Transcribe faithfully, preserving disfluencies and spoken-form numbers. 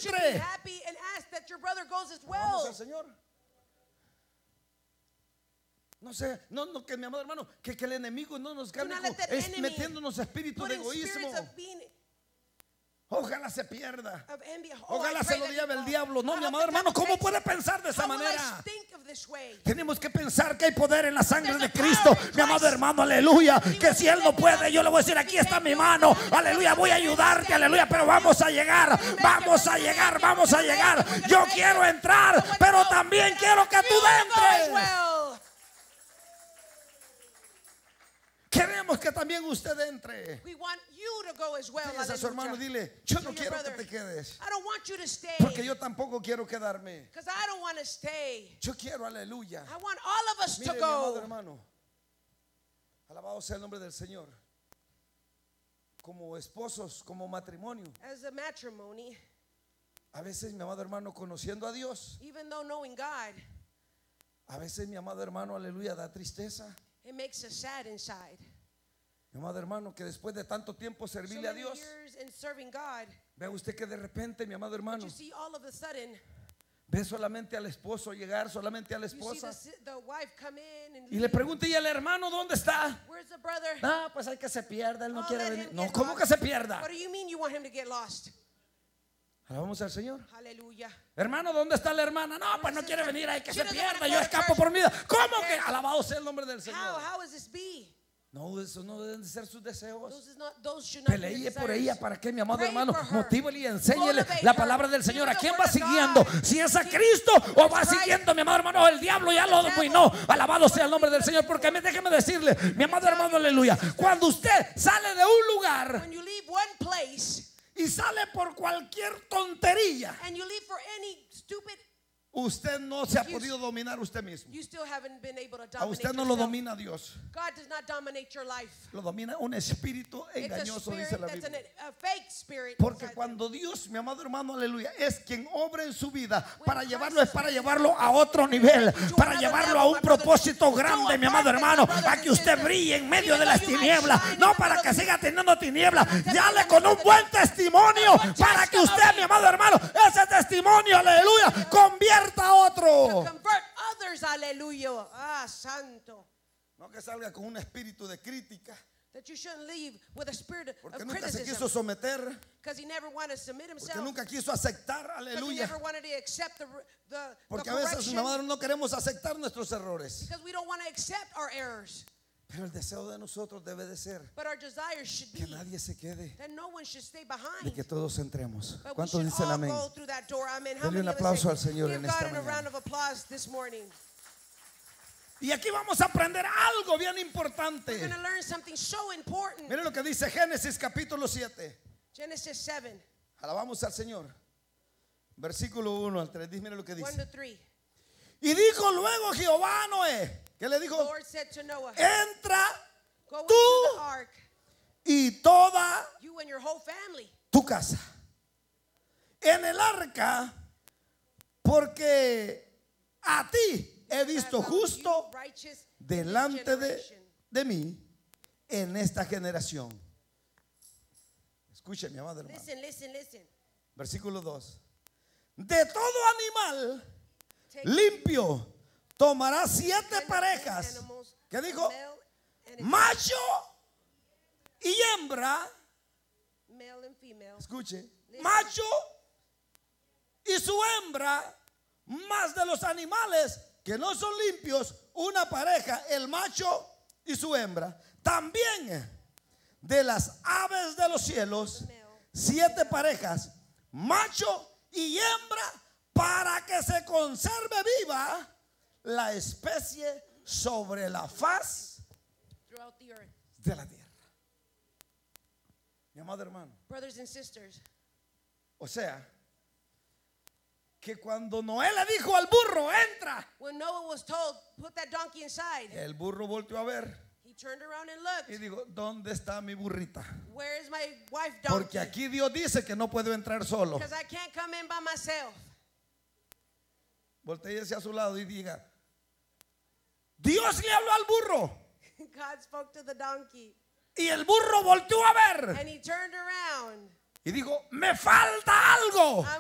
should be entre. happy and ask that your brother goes as Vamos al well. Señor. No sé, no, no, que mi amado hermano, que, que el enemigo no nos gane not con- let that es enemy metiéndonos espíritu de Putting egoísmo. spirits of being Ojalá se pierda. of envy. Oh, I Ojalá pray se lo that lleve you el go. diablo. No, I mi hope amado the hermano, devil ¿cómo takes puede it. pensar de esa How will I manera? think of this way? Tenemos que pensar que hay poder en la sangre de There's a Cristo. power in Mi amado Christ. hermano, aleluya. He Que will si Él no lift puede, up. yo le voy a decir, aquí está mi mano. Aleluya, voy a ayudarte, aleluya. Pero vamos a llegar, vamos a llegar, vamos a llegar. Yo quiero entrar, pero también quiero que tú You go as entres. well. Queremos que también usted entre. We want you to go as well. Dígase a su hermano, Hallelujah. dile, yo To no your quiero que brother. te quedes. I don't want you to stay. Porque yo tampoco quiero quedarme. Because I don't want to stay. Yo quiero, aleluya. I want all of us Mire, to mi amado go. hermano, alabado sea el nombre del Señor. Como esposos, como matrimonio, As a matrimony, a veces, mi amado hermano, conociendo a Dios, even though knowing God, a veces, mi amado hermano, aleluya, da tristeza. it makes us sad inside. Mi amado hermano, que después de tanto tiempo So servirle a many Dios, years in serving God, vea usted que de repente, mi amado hermano, you see all of a sudden, ve solamente al esposo llegar, solamente a la you see esposa, the, si- the wife come in and y le leave. pregunta, ¿y el hermano dónde está? Where's the brother? No, pues hay que se pierda, él no Oh, quiere let venir. him No, get ¿cómo lost. que se pierda? What do you mean you want him to get lost? Alabamos al Señor. Hallelujah. Hermano, ¿dónde está la hermana? No, pues no quiere venir, hay que She se doesn't pierda, wanna yo go to escapo church. por mi vida. ¿Cómo que? Alabado sea el nombre del How? Señor. How is this be? No, eso no deben de ser sus deseos. Those, is not, those should not be Pelee your por desires. ella, ¿para qué, mi amado Pray hermano? for her. Motívele y enséñele Motivate la her. palabra del Give Señor. her ¿A the quién word va of siguiendo? God. Si es a Give- Cristo o va Christ. siguiendo, mi amado hermano, el diablo ya lo The devil. dominó. Alabado sea el nombre del Señor, porque me- déjeme decirle, mi amado hermano, aleluya, cuando usted sale de un lugar When you leave one place y sale por cualquier tontería, and you leave for any stupid, usted no se ha You- podido dominar usted mismo. you still haven't been able to A dominate usted no lo yourself. domina Dios, God does not dominate your life. lo domina un espíritu It's a engañoso, dice spirit la that's an, Biblia. a fake spirit. Porque inside cuando Dios, mi amado hermano, aleluya, es quien obra en su vida, When para Christ llevarlo es is para working llevarlo a otro nivel, to para another llevarlo level, a un my brothers, propósito to grande, a mi amado purpose, hermano, my brothers a que and usted sisters. brille en medio Even de though las you might tinieblas, shine in no the para middle que of siga teniendo tinieblas. Not Dale just con un because buen of- testimonio But para que usted, testimony. mi amado hermano, ese testimonio, aleluya, convierta a to otro. convert others. Hallelujah. Ah, santo. No que salga con un espíritu de crítica, That you shouldn't leave with a spirit porque of nunca se quiso criticism. someter, Because he never wanted to submit porque himself. nunca quiso aceptar, Because he aleluya. never wanted to accept the, the, the Porque a veces, mi correction. amado, no queremos aceptar nuestros errores. Because we don't want to accept our errors. Pero el deseo de nosotros debe de ser But our desire should que be nadie se quede, that no one should stay de behind. que todos entremos. But we ¿Cuántos should dicen all amén? go through that door. Amen. How Denle un many of us aplauso say, al Señor give en God esta a round mañana. of applause this morning. Y aquí vamos a aprender algo bien We're importante. going to learn something so important. Miren lo que dice Génesis capítulo siete. Genesis seven, Alabamos al Señor. Versículo uno al tres. Miren lo que one dice. to three. Y dijo luego Jehová a Noé. ¿Qué le The dijo? Lord said to Noah, Entra go into tú the ark, y toda you and your whole family. tu casa en el arca, porque a ti he visto I found you justo righteous in this delante de, generation. de mí en esta generación. Escuche, mi amado hermano. Listen, listen, listen. Versículo dos. De todo animal Take limpio tomará siete ten parejas. animals, ¿Qué a dijo? male and a Macho y hembra. male and female. Escuche. Macho y su hembra, más de los animales que no son limpios, una pareja, el macho y su hembra. También de las aves de los cielos, siete parejas, macho y hembra, para que se conserve viva la especie sobre la faz Throughout the earth. de la tierra. Mi amado hermano, Brothers and sisters, o sea, que cuando Noé le dijo al burro, entra, when Noah was told, put that donkey inside, el burro volteó a ver he turned around and y looked. dijo, ¿dónde está mi burrita? Where is my wife Porque donkey? aquí Dios dice que no puedo entrar solo. Because I can't come in by myself. Voltee hacia su lado y diga, Dios le habló al burro God spoke to the donkey y el burro volteó a ver and he turned around. y dijo, me falta algo.